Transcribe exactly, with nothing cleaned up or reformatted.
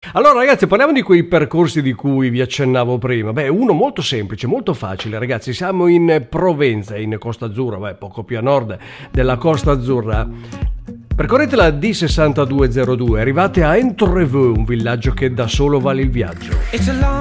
Allora ragazzi, parliamo di quei percorsi di cui vi accennavo prima. Beh, uno molto semplice, molto facile ragazzi. Siamo in Provenza, in Costa Azzurra, beh, poco più a nord della Costa Azzurra. Percorrete la D sessantadue zero due, arrivate a Entreveux, un villaggio che da solo vale il viaggio.